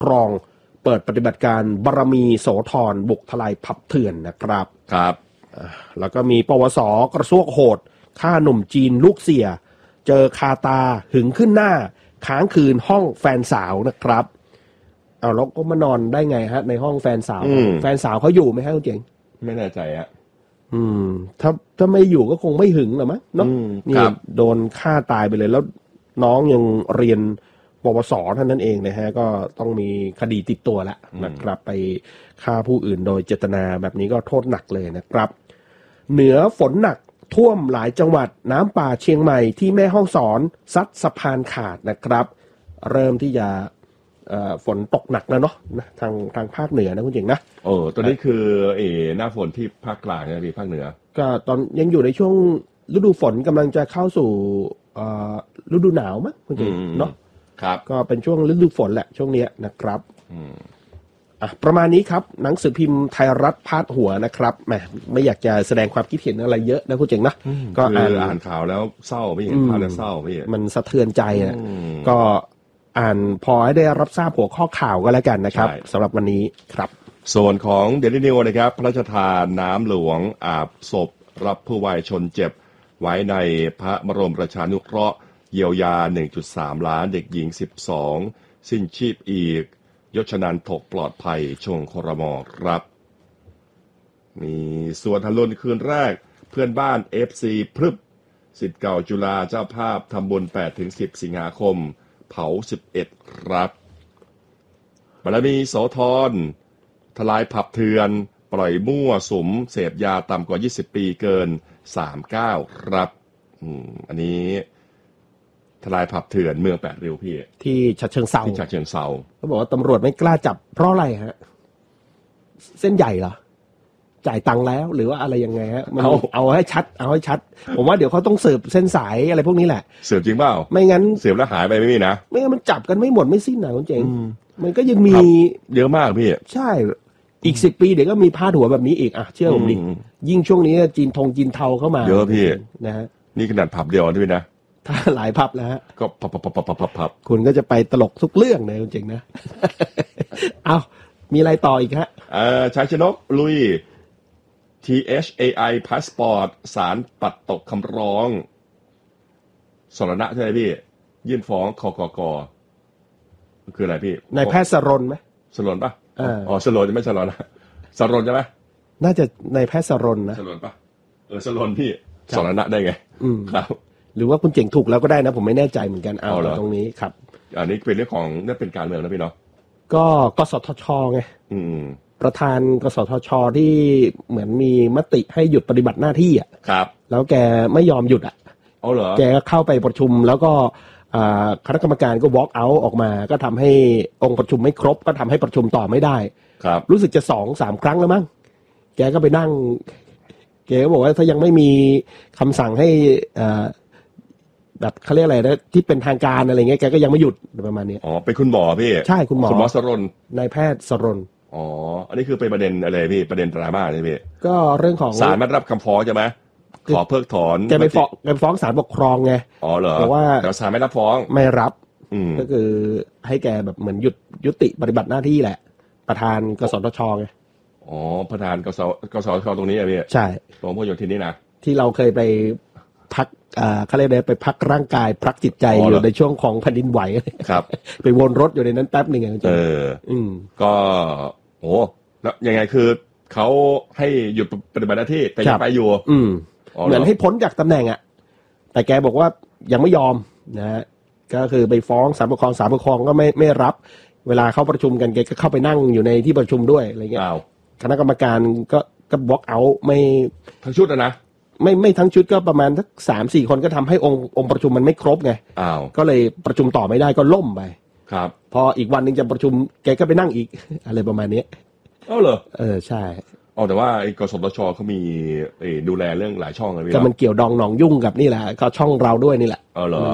ครองเปิดปฏิบัติการบารมีโสธรบุกทลายผับเถื่อนนะครับครับแล้วก็มีปวสกระซวกโหดฆ่าหนุ่มจีนลูกเสียเจอคาตาหึงขึ้นหน้าค้างคืนห้องแฟนสาวนะครับเอาแล้วก็มานอนได้ไงฮะในห้องแฟนสาวแฟนสาวเขาอยู่ไหมฮะคุณเจ๋งไม่แน่ใจอะถ้าไม่อยู่ก็คงไม่หึงหรอมั้งเนาะนี่โดนฆ่าตายไปเลยแล้วน้องยังเรียนปวสเท่านั้นเองนะฮะก็ต้องมีคดีติดตัวแล้วนะครับไปฆ่าผู้อื่นโดยเจตนาแบบนี้ก็โทษหนักเลยนะครับเหนือฝนหนักท่วมหลายจังหวัดน้ำป่าเชียงใหม่ที่แม่ฮ่องสอนซัดสะพานขาดนะครับเริ่มที่จะฝนตกหนักแล้วเนาะทางภาคเหนือนะคุณเจ๋งนะตัวนี้คือหน้าฝนที่ภาคกลางนะพี่ภาคเหนือก็ตอนยังอยู่ในช่วงฤดูฝนกำลังจะเข้าสู่ฤดูหนาวมั้งคุณเจ๋งเนาะครับก็เป็นช่วงฤดูฝนแหละช่วงนี้นะครับประมาณนี้ครับหนังสือพิมพ์ไทยรัฐพาดหัวนะครับแหมไม่อยากจะแสดงความคิดเห็นอะไรเยอะนะคุณเจ๋งนะก็อ่านข่าวแล้วเศร้าพี่ข่าวแล้วเศร้าพี่มันสะเทือนใจนะก็อ่านพอให้ได้รับทราบหัวข้อข่าวก็แล้วกันนะครับสำหรับวันนี้ครับส่วนของเดลินิวนะครับพระราชทานน้ำหลวงอาบศพรับผู้วายชนเจ็บไว้ในพระบรมราชานุเคราะห์เยียวยา 1.3 ล้านเด็กหญิง12สิ้นชีพอีกยศนันท์ถกปลอดภัยชงครม.ครับมีส่วนทะลุนคืนแรกเพื่อนบ้าน FC พรึบศิษย์เก่าจุฬาเจ้าภาพทำบุญ 8-10 สิงหาคมเผา11ครับบารมีโสธรทลายผับเถื่อนปล่อยมั่วสุมเสพยาต่ำกว่า20ปีเกิน39ครับอันนี้ทลายผับเถื่อนเมือง8ริ้วพี่ที่ฉะเชิงเทราที่ฉะเชิงเทราเขาบอกว่าตำรวจไม่กล้าจับเพราะอะไรฮะเส้นใหญ่เหรอจ่ายตังค์แล้วหรือว่าอะไรยังไงฮะเอาให้ชัดเอาให้ชัดผมว่าเดี๋ยวเขาต้องสืบเส้นสายอะไรพวกนี้แหละสืบจริงเปล่าไม่งั้นสืบแล้วหายไปไม่มีนะไม่งั้นมันจับกันไม่หมดไม่สิ้นนะคุณเจ๋งมันก็ยังมีเยอะมากพี่ใช่อีก10 ปีเดี๋ยวก็มีพาดหัวแบบนี้อีกเชื่อผมดิยิ่งช่วงนี้จีนเทาเข้ามาเยอะพี่นะฮะนี่ขนาดผับเดียวด้วยนะถ้าหลายพับแล้วฮะก็พับคุณก็จะไปตลกทุกเรื่องเลยจริงๆนะ เอามีอะไรต่ออีกฮะชายชนกลุย THAI Passport ศาลปัดตกคำร้องสรณะใช่ไหมพี่ยื่นฟ้องคกก.คืออะไรพี่นายแพทย์สรนไหมสรนป่ะสรนจะไม่สรนนะสรนใช่ไหมน่าจะนายแพทย์สรนนะสรนป่ะสรนพี่สรณะได้ไงครับหรือว่าคุณเจ๋งถูกแล้วก็ได้นะผมไม่แน่ใจเหมือนกันเอาตรงนี้ครับอันนี้เป็นเรื่องของนี่เป็นการเมืองนะพี่เนาะก็กสทช.ไงประธานกสทช.ที่เหมือนมีมติให้หยุดปฏิบัติหน้าที่ครับแล้วแกไม่ยอมหยุดเหรอแกเข้าไปประชุมแล้วก็คณะกรรมการก็ walk out ออกมาก็ทำให้องค์ประชุมไม่ครบก็ทำให้ประชุมต่อไม่ได้ครับรู้สึกจะ 2-3 ครั้งแล้วมั้งแกก็ไปนั่งแกก็บอกว่าถ้ายังไม่มีคำสั่งให้แบบเขาเรียกอะไรนะที่เป็นทางการอะไรเงี้ยแกก็ยังไม่หยุดประมาณนี้เป็นคุณหมอพี่ใช่คุณหมอสรนนายแพทย์สรนอันนี้คือเป็นประเด็นอะไรพี่ประเด็นดราม่าใช่ไหมพี่ก็เรื่องของศาลไม่รับคำฟ้องใช่ไหมขอเพิกถอนแกไปฟ้องศาลปกครองไงเหรอเพราะว่าแต่ศาลไม่รับฟ้องไม่รับก็คือให้แกแบบเหมือนยุติปฏิบัติหน้าที่แหละประธานกสทชไงประธานกสทชตรงนี้พี่ใช่ตรงพหลโยธินนี่นะที่เราเคยไปพักเขาเรียกอะไรไปพักร่างกายพักจิตใจอยู่ในช่วงของแผ่นดินไหวครับไปวนรถอยู่ในนั้นแป๊บนึงก็แล้วยังไงคือเขาให้หยุดปฏิบัติหน้าที่แต่ยังไปอยู่เหมือนให้พ้นจากตำแหน่งแต่แกบอกว่ายังไม่ยอมนะฮะก็คือไปฟ้องศาลปกครองก็ไม่รับเวลาเข้าประชุมกันแกก็เข้าไปนั่งอยู่ในที่ประชุมด้วยอะไรเงี้ยคณะกรรมการก็บล็อกเอาไม่ทั้งชุดนะไม่ทั้งชุดก็ประมาณสัก 3-4 คนก็ทำให้องค์ประชุมมันไม่ครบไงก็เลยประชุมต่อไม่ได้ก็ล่มไปครับพออีกวันนึงจะประชุมแกก็ไปนั่งอีกอะไรประมาณนี้เหรอใช่แต่ว่าไอ้กสทชเขามีดูแลเรื่องหลายช่องเลยก็มันเกี่ยวดองหนองยุ่งกับนี่แหละก็ช่องเราด้วยนี่แหละเหรอ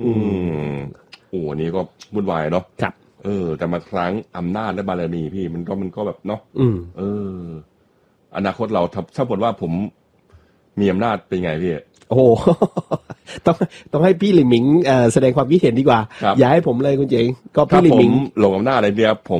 นี่ก็วุ่นวายเนาะครับแต่มาครั้งอำนาจและบารมีพี่มันก็แบบเนาะอนาคตเราถ้าบอกว่าผมมีอำนาจเป็นไงพี่โอ้โห ต้องให้พี่หลิมหมิงแสดงความคิดเห็นดีกว่าครับอย่าให้ผมเลยคุณเจ๋งก็ถ้าพี่หลิมผหมิมงลงอำนาจอะไรเนี่ยผม